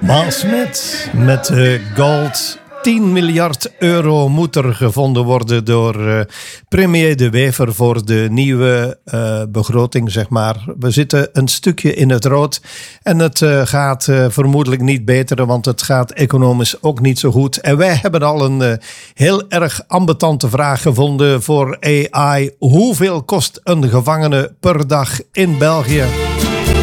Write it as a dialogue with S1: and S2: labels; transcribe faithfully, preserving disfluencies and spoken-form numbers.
S1: Smit met uh, Gold. tien miljard euro moet er gevonden worden door uh, premier De Wever voor de nieuwe uh, begroting, zeg maar. We zitten een stukje in het rood en het uh, gaat uh, vermoedelijk niet beteren, want het gaat economisch ook niet zo goed. En wij hebben al een uh, heel erg ambetante vraag gevonden voor A I. Hoeveel kost een gevangene per dag in België?